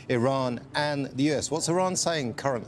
Iran and the US. What's Iran saying currently?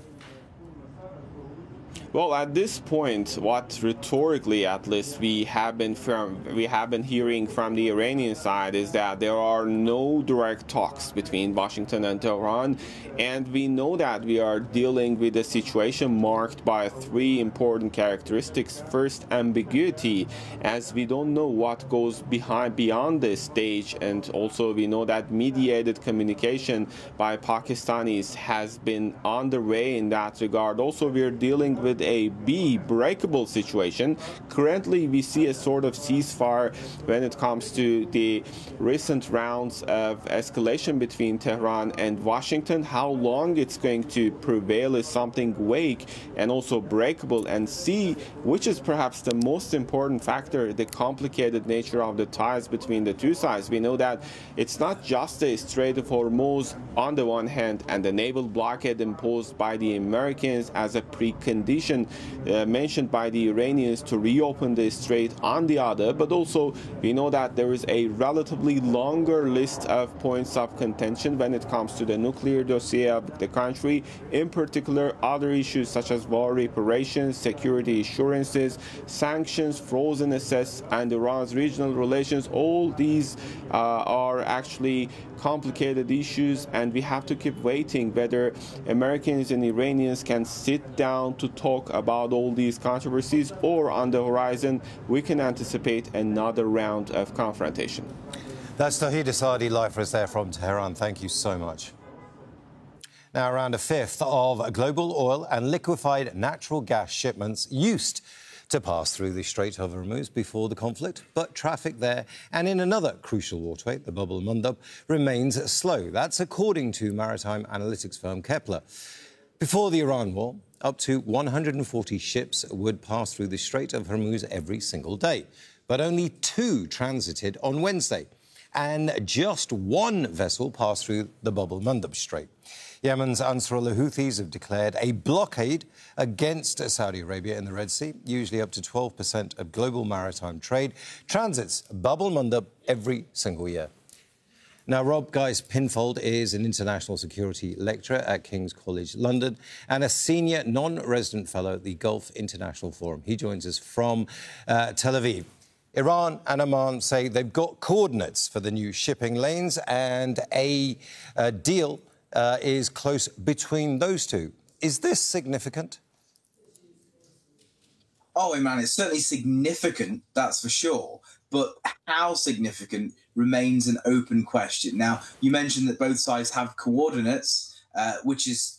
Well, at this point, what rhetorically, at least, we have been hearing from the Iranian side is that there are no direct talks between Washington and Tehran, and we know that we are dealing with a situation marked by three important characteristics. First, ambiguity, as we don't know what goes beyond this stage, and also we know that mediated communication by Pakistanis has been on the way in that regard. Also, we are dealing with a breakable situation. Currently, we see a sort of ceasefire when it comes to the recent rounds of escalation between Tehran and Washington. How long it's going to prevail is something vague and also breakable. And C, which is perhaps the most important factor, the complicated nature of the ties between the two sides. We know that it's not just the Strait of Hormuz on the one hand and the naval blockade imposed by the Americans as a precondition mentioned by the Iranians to reopen the strait on the other, but also we know that there is a relatively longer list of points of contention when it comes to the nuclear dossier of the country, in particular other issues such as war reparations, security assurances, sanctions, frozen assets, and Iran's regional relations. All these are actually complicated issues, and we have to keep waiting whether Americans and Iranians can sit down to talk about all these controversies, or on the horizon we can anticipate another round of confrontation. That's Tauhid Asadi live for us there from Tehran. Thank you so much. Now, around a fifth of global oil and liquefied natural gas shipments used to pass through the Strait of Hormuz before the conflict, but traffic there and in another crucial waterway, the Bab el-Mandab, remains slow. That's according to maritime analytics firm Kepler. Before the Iran war, up to 140 ships would pass through the Strait of Hormuz every single day, but only 2 transited on Wednesday, and just 1 vessel passed through the Bab el-Mandab Strait. Yemen's Ansar al-Houthis have declared a blockade against Saudi Arabia in the Red Sea. Usually up to 12% of global maritime trade transits Bab el-Mandab every single year. Now, Rob Geiss-Pinfold is an international security lecturer at King's College London and a senior non-resident fellow at the Gulf International Forum. He joins us from Tel Aviv. Iran and Oman say they've got coordinates for the new shipping lanes, and a deal is close between those two. Is this significant? Oh, man, it's certainly significant, that's for sure. But how significant remains an open question. Now, you mentioned that both sides have coordinates, which is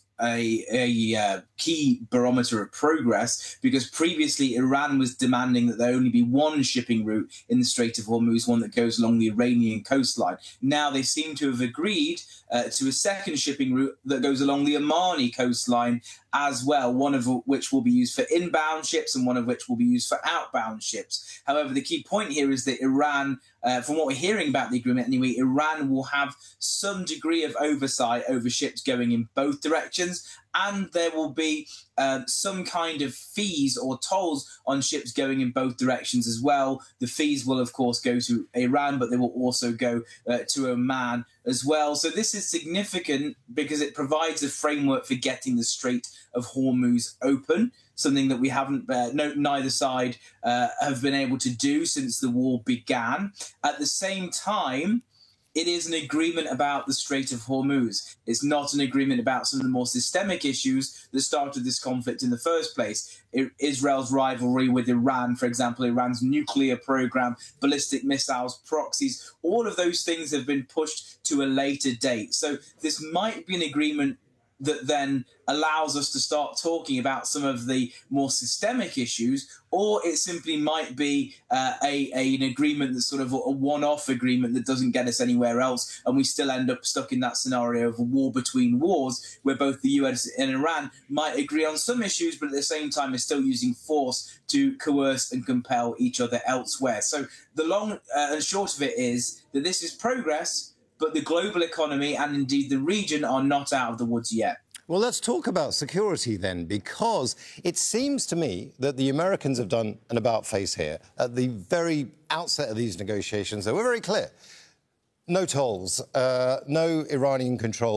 a key barometer of progress, because previously Iran was demanding that there only be one shipping route in the Strait of Hormuz, one that goes along the Iranian coastline. Now they seem to have agreed to a second shipping route that goes along the Omani coastline as well, one of which will be used for inbound ships and one of which will be used for outbound ships. However, the key point here is that Iran, from what we're hearing about the agreement anyway, Iran will have some degree of oversight over ships going in both directions, and there will be some kind of fees or tolls on ships going in both directions as well. The fees will, of course, go to Iran, but they will also go to Oman as well. So this is significant because it provides a framework for getting the Strait of Hormuz open, something that we haven't, neither side have been able to do since the war began. At the same time, it is an agreement about the Strait of Hormuz. It's not an agreement about some of the more systemic issues that started this conflict in the first place. Israel's rivalry with Iran, for example, Iran's nuclear program, ballistic missiles, proxies, all of those things have been pushed to a later date. So this might be an agreement that then allows us to start talking about some of the more systemic issues, or it simply might be an agreement that's sort of a one-off agreement that doesn't get us anywhere else, and we still end up stuck in that scenario of a war between wars, where both the US and Iran might agree on some issues, but at the same time are still using force to coerce and compel each other elsewhere. So the long and short of it is that this is progress, but the global economy and indeed the region are not out of the woods yet. Well, let's talk about security then, because it seems to me that the Americans have done an about-face here. At the very outset of these negotiations, they were very clear. No tolls, no Iranian control